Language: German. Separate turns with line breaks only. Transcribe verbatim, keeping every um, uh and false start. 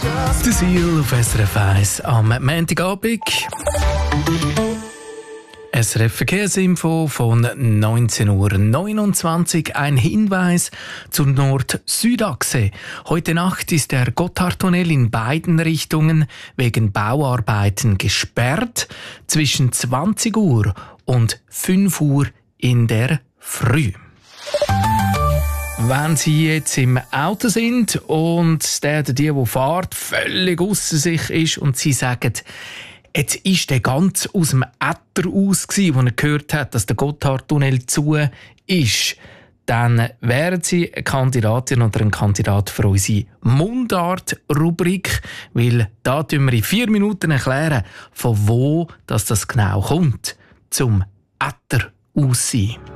Der Seal auf S R F eins am Montagabend. S R F Verkehrsinfo von neunzehn Uhr neunundzwanzig. Ein Hinweis zur Nord-Süd-Achse. Heute Nacht ist der Gotthardtunnel in beiden Richtungen wegen Bauarbeiten gesperrt. Zwischen zwanzig Uhr und fünf Uhr in der Früh. Wenn Sie jetzt im Auto sind und der oder die, der fährt, völlig ausser sich ist und Sie sagen, jetzt ist der ganz aus dem Äther aus, wo er gehört hat, dass der Gotthardtunnel zu ist, dann wären Sie eine Kandidatin oder ein Kandidat für unsere Mundart-Rubrik, weil da erklären wir in vier Minuten erklären, von wo das, das genau kommt, zum Äther aus sein.